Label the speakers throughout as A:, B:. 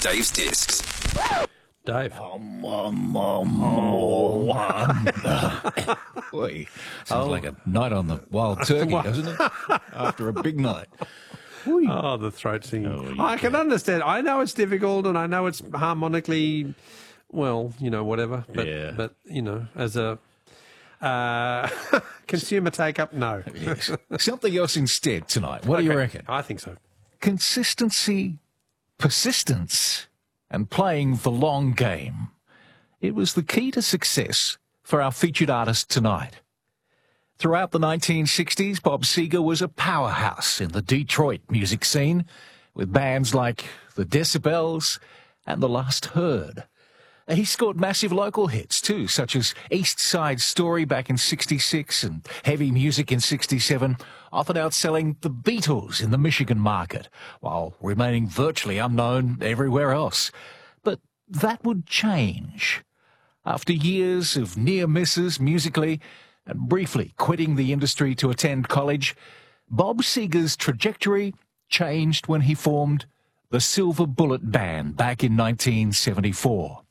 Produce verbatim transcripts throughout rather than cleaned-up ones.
A: Dave's Discs.
B: Dave.
C: Um, um, um, oh, um, Boy, sounds
B: Oh.
C: like a night on the wild turkey, doesn't it? After a big night. Whee.
B: Oh, the throat singing.
C: Oh, you
B: I can understand. I know it's difficult, and I know it's harmonically, well, you know, whatever. But,
C: Yeah.
B: but you know, as a uh, consumer take-up, no.
C: Yes. Something else instead tonight. What do you
B: Okay,
C: reckon?
B: I think so.
C: Consistency, persistence, and playing the long game. It was the key to success for our featured artist tonight. Throughout the nineteen sixties, Bob Seger was a powerhouse in the Detroit music scene, with bands like the Decibels and the Last Heard. He scored massive local hits too, such as East Side Story back in sixty-six and Heavy Music in sixty-seven, often outselling the Beatles in the Michigan market, while remaining virtually unknown everywhere else. But that would change. After years of near misses musically, and briefly quitting the industry to attend college, Bob Seger's trajectory changed when he formed the Silver Bullet Band back in nineteen seventy-four.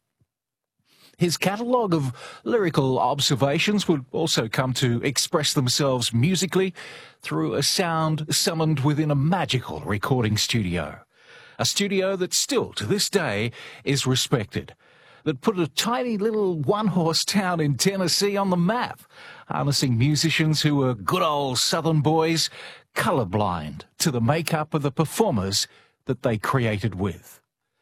C: His catalogue of lyrical observations would also come to express themselves musically through a sound summoned within a magical recording studio. A studio that still, to this day, is respected. That put a tiny little one-horse town in Tennessee on the map, harnessing musicians who were good old Southern boys, colourblind to the makeup of the performers that they created with.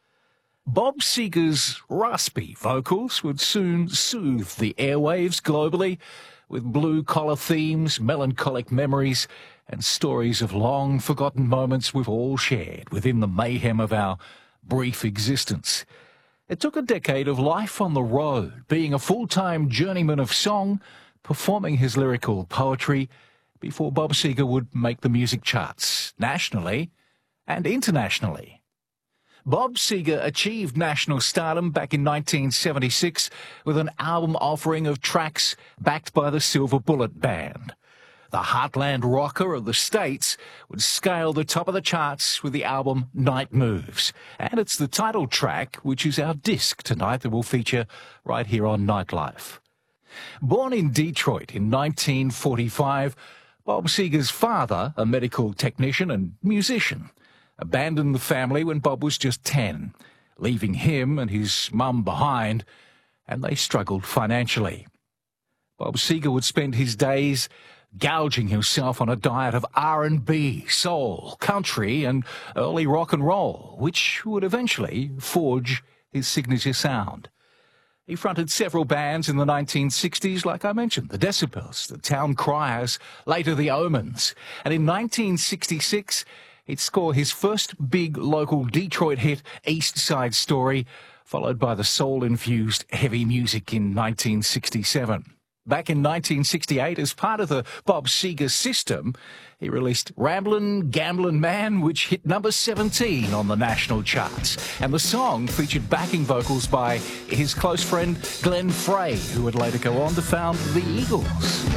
C: Bob Seger's raspy vocals would soon soothe the airwaves globally with blue-collar themes, melancholic memories, and stories of long-forgotten moments we've all shared within the mayhem of our brief existence. It took a decade of life on the road, being a full-time journeyman of song, performing his lyrical poetry, before Bob Seger would make the music charts, nationally and internationally. Bob Seger achieved national stardom back in nineteen seventy-six with an album offering of tracks backed by the Silver Bullet Band. The heartland rocker of the States would scale the top of the charts with the album Night Moves. And it's the title track, which is our disc tonight, that will feature right here on Nightlife. Born in Detroit in nineteen forty-five, Bob Seger's father, a medical technician and musician, abandoned the family when Bob was just ten, leaving him and his mum behind, and they struggled financially. Bob Seger would spend his days gouging himself on a diet of R and B, soul, country, and early rock and roll, which would eventually forge his signature sound. He fronted several bands in the nineteen sixties, like I mentioned, the Decibels, the Town Criers, later the Omens, and in nineteen sixty-six, he'd score his first big local Detroit hit, East Side Story, followed by the soul-infused Heavy Music in nineteen sixty-seven. Back in nineteen sixty-eight, as part of the Bob Seger system, he released Ramblin' Gamblin' Man, which hit number seventeen on the national charts. And the song featured backing vocals by his close friend Glenn Frey, who would later go on to found the Eagles.